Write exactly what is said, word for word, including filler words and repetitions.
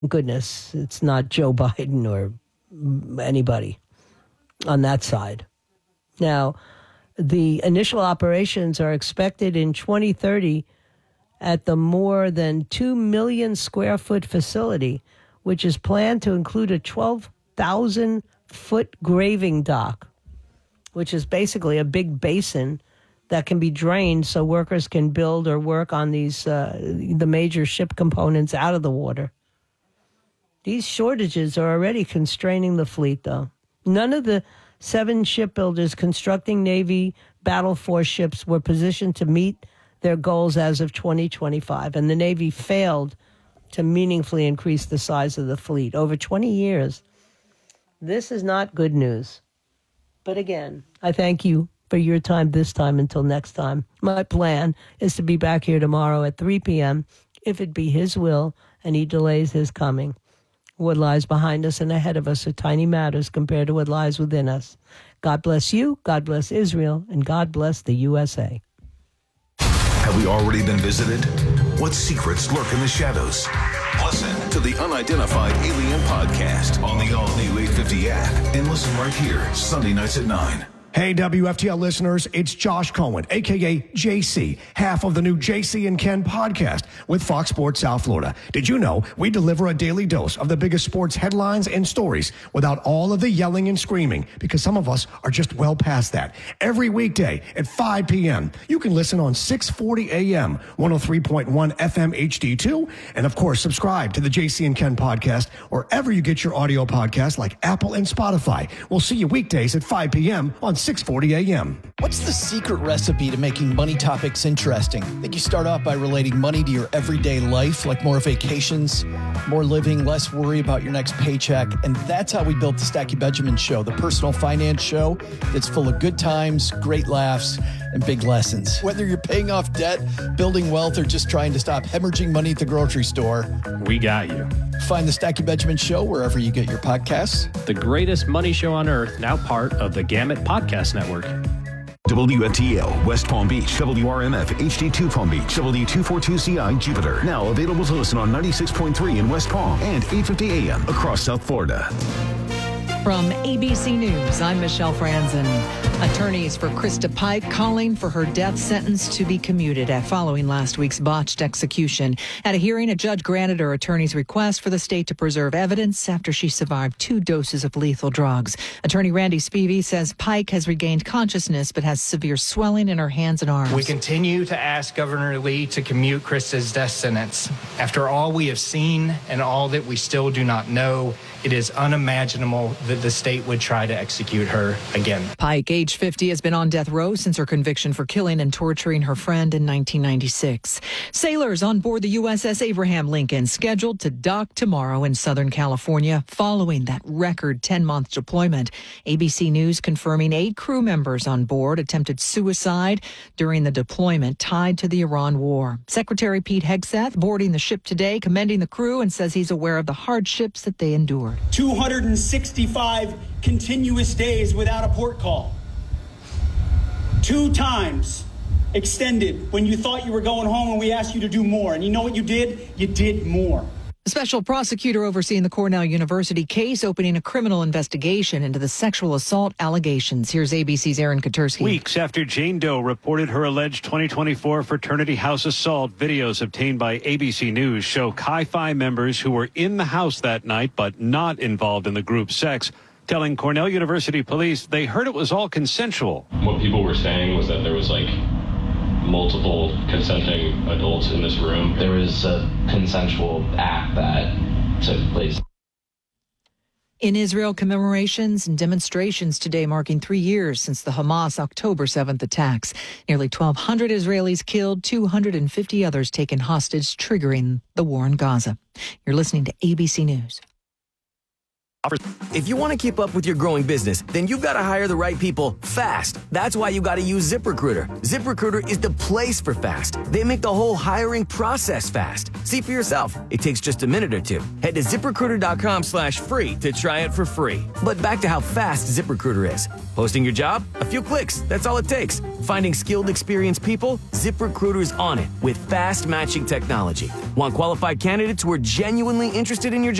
Goodness, it's not Joe Biden or anybody on that side. Now, the initial operations are expected in twenty thirty at the more than two million square foot facility, which is planned to include a twelve thousand foot graving dock, which is basically a big basin that can be drained so workers can build or work on these uh, the major ship components out of the water. These shortages are already constraining the fleet, though. None of the seven shipbuilders constructing Navy Battle Force ships were positioned to meet their goals as of twenty twenty-five, and the Navy failed to meaningfully increase the size of the fleet. Over twenty years, this is not good news. But again, I thank you for your time this time until next time. My plan is to be back here tomorrow at three p.m. if it be his will and he delays his coming. What lies behind us and ahead of us are tiny matters compared to what lies within us. God bless you, God bless Israel, and God bless the U S A. Have we already been visited? What secrets lurk in the shadows? Listen to the Unidentified Alien Podcast on the all-new eight fifty app and listen right here, Sunday nights at nine. Hey, W F T L listeners, it's Josh Cohen, a k a. J C, half of the new J C and Ken podcast with Fox Sports South Florida. Did you know we deliver a daily dose of the biggest sports headlines and stories without all of the yelling and screaming? Because some of us are just well past that. Every weekday at five p.m., you can listen on six forty a.m., one oh three point one F M H D two, and of course, subscribe to the J C and Ken podcast wherever you get your audio podcasts like Apple and Spotify. We'll see you weekdays at five p.m. on six forty a.m. What's the secret recipe to making money topics interesting? I think you start off by relating money to your everyday life, like more vacations, more living, less worry about your next paycheck. And that's how we built the Stacey Benjamin Show, the personal finance show that's full of good times, great laughs, and big lessons. Whether you're paying off debt, building wealth, or just trying to stop hemorrhaging money at the grocery store, we got you. Find the Stacey Benjamin Show wherever you get your podcasts. The greatest money show on earth, now part of the Gamut Podcast Network. W F T L, West Palm Beach, W R M F, H D two Palm Beach, W two forty-two C I, Jupiter. Now available to listen on ninety-six point three in West Palm and eight fifty a.m. across South Florida. From A B C News, I'm Michelle Franzen. Attorneys for Krista Pike calling for her death sentence to be commuted following last week's botched execution. At a hearing, a judge granted her attorney's request for the state to preserve evidence after she survived two doses of lethal drugs. Attorney Randy Spivey says Pike has regained consciousness but has severe swelling in her hands and arms. We continue to ask Governor Lee to commute Krista's death sentence. After all we have seen and all that we still do not know, it is unimaginable that the state would try to execute her again. Pike, age fifty, has been on death row since her conviction for killing and torturing her friend in nineteen ninety-six. Sailors on board the U S S Abraham Lincoln scheduled to dock tomorrow in Southern California following that record ten-month deployment. A B C News confirming eight crew members on board attempted suicide during the deployment tied to the Iran war. Secretary Pete Hegseth boarding the ship today, commending the crew, and says he's aware of the hardships that they endured. two hundred sixty-five continuous days without a port call. Two times extended when you thought you were going home and we asked you to do more. And you know what you did? You did more. A special prosecutor overseeing the Cornell University case opening a criminal investigation into the sexual assault allegations. Here's A B C's Aaron Katursky. Weeks after Jane Doe reported her alleged twenty twenty-four fraternity house assault, videos obtained by A B C News show Chi Phi members who were in the house that night but not involved in the group's sex, telling Cornell University police they heard it was all consensual. What people were saying was that there was like multiple consenting adults in this room. There was a consensual act that took place. In Israel, commemorations and demonstrations today marking three years since the Hamas October seventh attacks. Nearly twelve hundred Israelis killed, two hundred fifty others taken hostage, triggering the war in Gaza. You're listening to A B C News. If you want to keep up with your growing business, then you've got to hire the right people fast. That's why you got to use ZipRecruiter. ZipRecruiter is the place for fast. They make the whole hiring process fast. See for yourself. It takes just a minute or two. Head to ZipRecruiter.com slash free to try it for free. But back to how fast ZipRecruiter is. Posting your job? A few clicks. That's all it takes. Finding skilled, experienced people? ZipRecruiter's on it with fast matching technology. Want qualified candidates who are genuinely interested in your job?